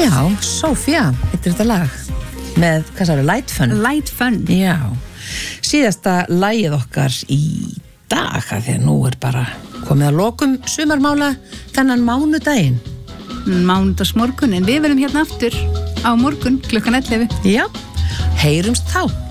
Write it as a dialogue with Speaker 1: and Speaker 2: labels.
Speaker 1: Já, Sofía, heitir þetta lag með, hvað sagði, Light Fun.
Speaker 2: Light Fun.
Speaker 1: Já, síðasta lagið okkar í dag, af því að nú bara komið að lokum sumarmála þennan mánudaginn.
Speaker 2: Mánudagsmorgun, en við verum hérna aftur á morgun klukkan 11.
Speaker 1: Já, heyrumst þá.